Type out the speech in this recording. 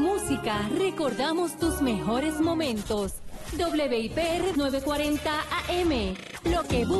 música, recordamos tus mejores momentos. WIPR 940 AM. Lo que